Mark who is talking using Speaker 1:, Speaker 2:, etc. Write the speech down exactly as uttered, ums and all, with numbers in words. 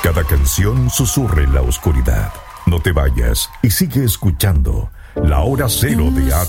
Speaker 1: Cada canción susurra en la oscuridad. No te vayas y sigue escuchando La Hora Cero de A